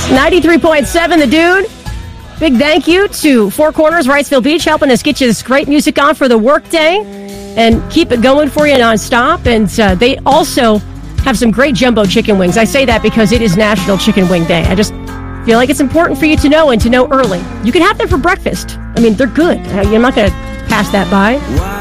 93.7 The Dude. Big thank you to Four Corners, Wrightsville Beach, helping us get you this great music on for the workday and keep it going for you nonstop. And they also have some great jumbo chicken wings. I say that because it is National Chicken Wing Day. I just feel like it's important for you to know and to know early. You can have them for breakfast. I mean, they're good. You're not going to pass that by.